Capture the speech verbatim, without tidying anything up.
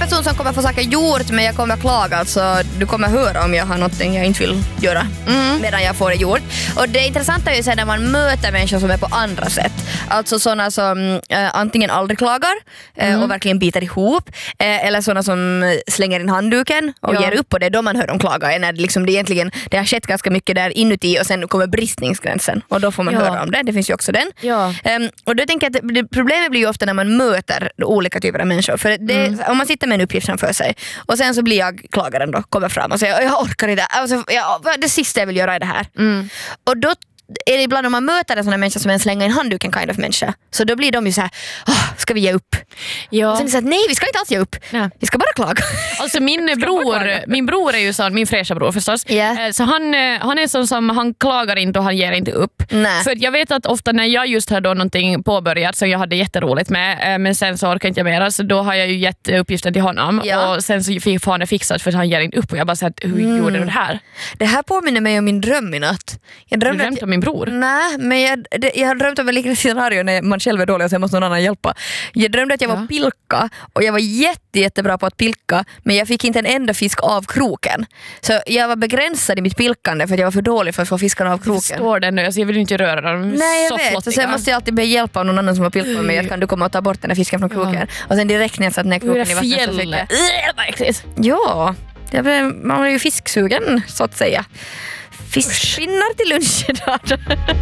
person som kommer få saker gjort, men jag kommer klaga. Alltså, du kommer höra om jag har någonting jag inte vill göra mm. medan jag får det gjort. Och det intressanta är ju så när man möter människor som är på andra sätt. Alltså sådana som äh, antingen aldrig klagar äh, mm. och verkligen biter ihop. Äh, eller sådana som slänger in handduken och ja. ger upp. Och det är då man hör dem klaga. När det, liksom, det, egentligen, det har skett ganska mycket där inuti och sen kommer bristningsgränsen. Och då får man ja. höra om det. Det finns ju också den. Ja. Um, och då tänker jag att det, problemet blir ju ofta när man möter olika typer av människor. För det, mm. om man sitter med en uppgift framför sig och sen så blir jag klagaren då, kommer fram och säger jag orkar inte, alltså, jag, det sista jag vill göra är det här. Mm. Och då är det ibland om man möter en sån här människa som en slänger in handduken kind of människa. Så då blir de ju så här, oh, ska vi ge upp? Ja. Och sen så här, nej vi ska inte alls ge upp. Ja. Vi ska bara klaga. Alltså min bror, min bror är ju sån, min fräscha bror förstås. Yeah. Så han, han är sån som, han klagar inte och han ger inte upp. Nej. För jag vet att ofta när jag just hade då någonting påbörjat som jag hade jätteroligt med, men sen så orkar inte jag mera, så då har jag ju gett uppgiften till honom. Ja. Och sen så fick han det fixat för han ger inte upp och jag bara säger hur mm. gjorde du det här? Det här påminner mig om min dröm i natt. Jag drömde du drömde om min bror? Nej, men jag, det, jag har drömt om en liknande scenario när man själv är dålig och sen måste någon annan hjälpa. Jag drömde att jag ja. var pilka och jag var jätte, jättebra på att pilka, men jag fick inte en enda fisk av kroken. Så jag var begränsad i mitt pilkande för att jag var för dålig för att få fiskarna av kroken. Jag förstår den nu, alltså jag vill inte röra dem. Nej, jag så vet. flottiga. Så sen måste jag alltid be hjälp av någon annan som har pilkat mig. Kan du komma och ta bort den här fisken från kroken? Ja. Och sen direkt när jag satt ner kroken i vattnet så fick jag... Ja, jag blev, man var ju fisksugen så att säga. Fiskpinnar till lunch idag.